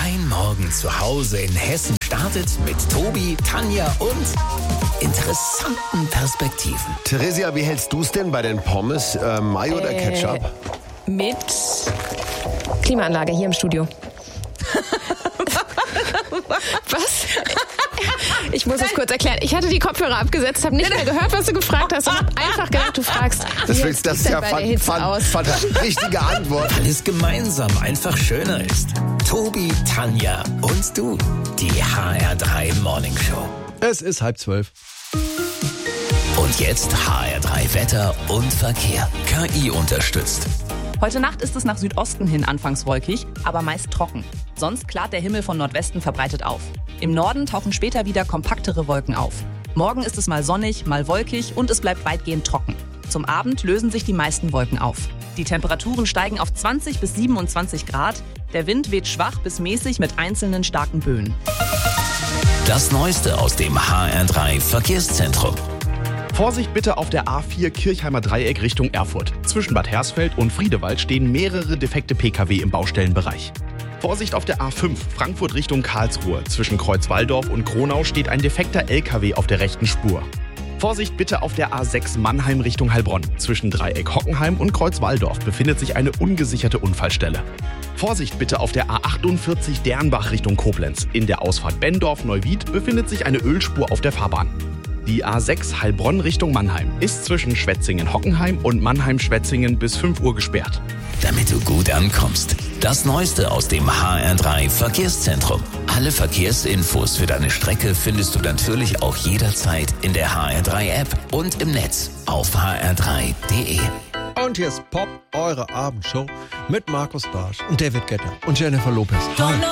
Dein Morgen zu Hause in Hessen startet mit Tobi, Tanja und interessanten Perspektiven. Theresia, wie hältst du es denn bei den Pommes? Mayo oder Ketchup? Mit Klimaanlage hier im Studio. Was? Ich muss es kurz erklären. Ich hatte die Kopfhörer abgesetzt, habe nicht mehr gehört, was du gefragt hast und habe einfach gedacht, du fragst, Das wie ist sieht's denn ja bei der Hitze aus? richtige Antwort. Alles gemeinsam einfach schöner ist. Tobi, Tanja und du. Die HR3 Morning Show. Es ist 11:30. Und jetzt HR3 Wetter und Verkehr. KI unterstützt. Heute Nacht ist es nach Südosten hin anfangs wolkig, aber meist trocken. Sonst klart der Himmel von Nordwesten verbreitet auf. Im Norden tauchen später wieder kompaktere Wolken auf. Morgen ist es mal sonnig, mal wolkig und es bleibt weitgehend trocken. Zum Abend lösen sich die meisten Wolken auf. Die Temperaturen steigen auf 20 bis 27 Grad. Der Wind weht schwach bis mäßig mit einzelnen starken Böen. Das Neueste aus dem HR3 Verkehrszentrum. Vorsicht bitte auf der A4 Kirchheimer Dreieck Richtung Erfurt. Zwischen Bad Hersfeld und Friedewald stehen mehrere defekte Pkw im Baustellenbereich. Vorsicht auf der A5 Frankfurt Richtung Karlsruhe. Zwischen Kreuzwaldorf und Kronau steht ein defekter LKW auf der rechten Spur. Vorsicht bitte auf der A6 Mannheim Richtung Heilbronn. Zwischen Dreieck Hockenheim und Kreuzwaldorf befindet sich eine ungesicherte Unfallstelle. Vorsicht bitte auf der A48 Dernbach Richtung Koblenz. In der Ausfahrt Bendorf-Neuwied befindet sich eine Ölspur auf der Fahrbahn. Die A6 Heilbronn Richtung Mannheim ist zwischen Schwetzingen-Hockenheim und Mannheim-Schwetzingen bis 5 Uhr gesperrt. Damit du gut ankommst. Das Neueste aus dem HR3 Verkehrszentrum. Alle Verkehrsinfos für deine Strecke findest du natürlich auch jederzeit in der HR3 App und im Netz auf hr3.de. Und hier ist Pop, eure Abendshow mit Markus Barsch und David Guetta und Jennifer Lopez. Hi.